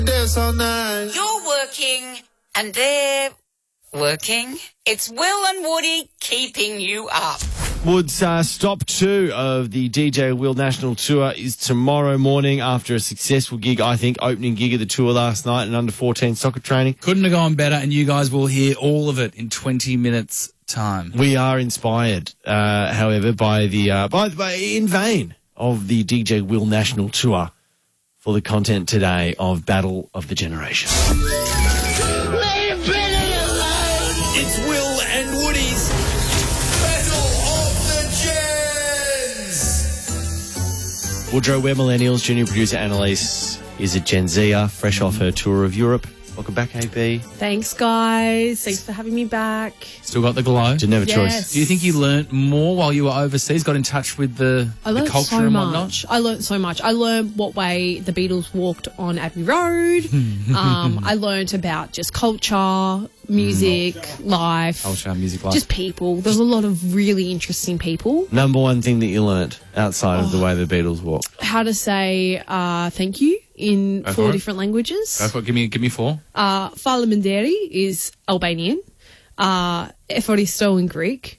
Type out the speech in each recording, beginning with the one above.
You're working and they're working. It's Will and Woody keeping you up. Woods, stop 2 of the DJ Will National Tour is tomorrow morning after a successful gig, I think, opening gig of the tour last night and under-14 soccer training. Couldn't have gone better, and you guys will hear all of it in 20 minutes' time. We are inspired, however, by in vain of the DJ Will National Tour for the content today of Battle of the Generation. It's Will and Woody's Battle of the Gens. Woodrow, we're millennials. Junior producer Annalise is a Gen Zer, fresh off her tour of Europe. Welcome back, AB. Thanks, guys. Thanks for having me back. Still got the glow? Didn't have a choice. Yes. Do you think you learnt more while you were overseas? Got in touch with the culture and whatnot? I learned so much. I learned what way the Beatles walked on Abbey Road. I learned about just culture, music, life. Culture, music, life. Just people. There's a lot of really interesting people. Number one thing that you learnt outside of the way the Beatles walk. How to say thank you in 4 different languages. Go for it. Give me 4. Fala Manderi is Albanian. Eforisto in Greek.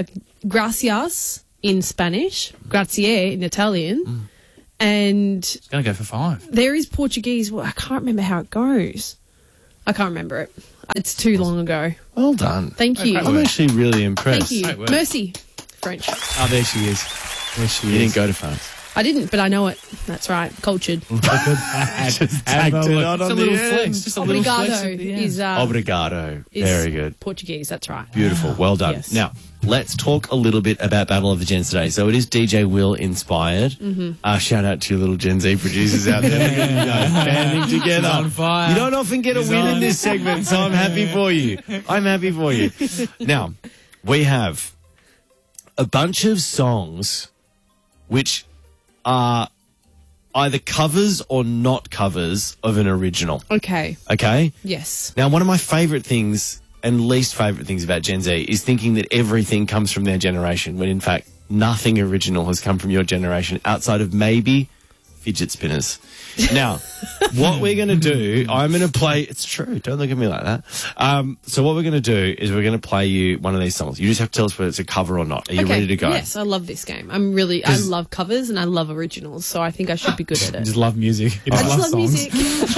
Gracias in Spanish. Grazie in Italian. And It's going to go for 5. there is Portuguese. Well, I can't remember how it goes. I can't remember it. It's too long ago. Well done. Thank you. I'm actually really impressed. Thank you. Great work. Mercy. French. Oh, there she is. You didn't go to France. I didn't, but I know it. That's right. Cultured. Just tagged it on Just a the little end. flex. Just a little flex. Obrigado at the end. is Obrigado. is Very good. Portuguese. That's right. Beautiful. Well done. Yes. Now, let's talk a little bit about Battle of the Gens today. So it is DJ Will inspired. Shout out to your little Gen Z producers out there. Look at you guys banding together. He's on fire. You don't often get a win in this segment, so I'm happy for you. I'm happy for you. Now, we have a bunch of songs which are either covers or not covers of an original. Okay. Okay? Yes. Now, one of my favourite things and least favourite things about Gen Z is thinking that everything comes from their generation, when in fact nothing original has come from your generation outside of maybe fidget spinners. Now, what we're going to do, I'm going to play... It's true, don't look at me like that. So what we're going to do is we're going to play you one of these songs. You just have to tell us whether it's a cover or not. Are you ready to go? Yes, I love this game. I love covers and I love originals, so I think I should be good at I it. just love music. I just love music.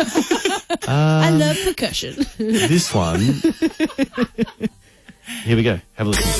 I love percussion. This one... Here we go. Have a listen.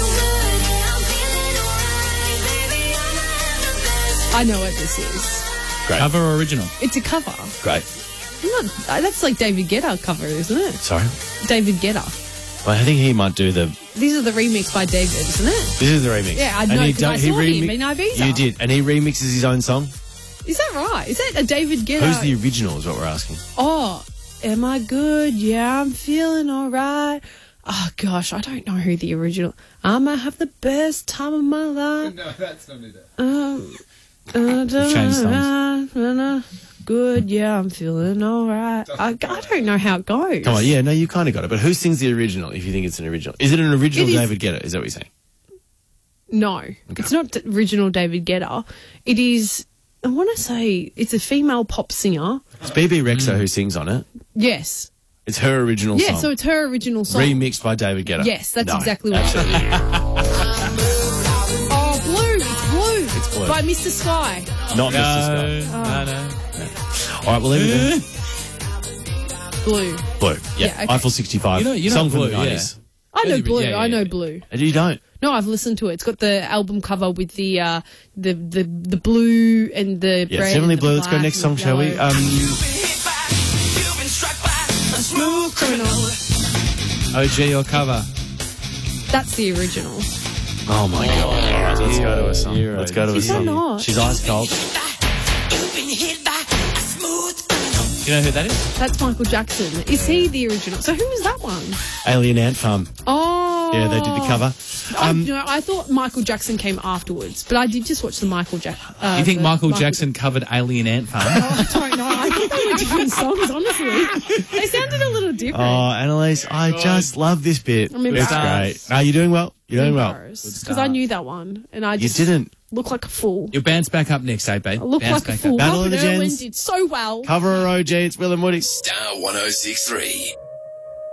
I know what this is. Great. Cover or original? It's a cover. Great. That's like David Guetta cover, isn't it? Sorry? David Guetta. Well, I think he might do the... These are the remix by David, isn't it? This is the remix. Yeah, I know, And 'cause I saw him in Ibiza. You did. And he remixes his own song? Is that right? Is that a David Guetta? Who's the original is what we're asking. Oh, am I good? Yeah, I'm feeling all right. Oh, gosh, I don't know who the original... I'ma have the best time of my life. No, that's not it. changed songs. Good, yeah, I'm feeling all right. I don't know how it goes. Come on, yeah, no, you kind of got it. But who sings the original, if you think it's an original? Is it an original It is- David Guetta? Is that what you're saying? No, it's not the original David Guetta. It is, I want to say, it's a female pop singer. It's BB Rexa who sings on it. Yes. It's her original Yeah, song. so it's her original song. Remixed by David Guetta. Yes, that's No, exactly what absolutely. Oh, Blue. It's Blue. It's Blue. By Mr. Sky. Not Mr. Scott. No. All right, we'll leave it there. Blue. Blue. Yeah, Yeah, okay. Eiffel 65. You know song Blue, from the 90s. I know Yeah, Blue. yeah, I know yeah. Blue. And you don't? No, I've listened to it. It's got the album cover with the blue and the Yeah, red. Heavenly and the Blue. Let's go black next and song, the shall we? yellow. Smooth criminal. OG or cover? That's the original. Oh, my God. All right, let's go to a song. Let's go to a Is that song. not? She's ice cold. You've been hit by a smooth criminal. You know who that is? That's Michael Jackson. Is he the original? So who was that one? Alien Ant Farm. Oh. Yeah, they did the cover. I thought Michael Jackson came afterwards, but I did just watch the Michael Jackson. You think Michael Jackson covered Alien Ant Farm? I don't know. I think they were different songs, honestly. They sounded a little different. Oh, Annalise, I just love this bit. I'm It's embarrassed. great. Are you doing well? You're doing well. Because I knew that one, and I You just didn't. look like a fool. Your band's back up next, babe. I look Band's like a back fool. up. Battle of the Robert Irwin Gens. did so well. Cover or OG, it's Will and Woody. Star 106.3.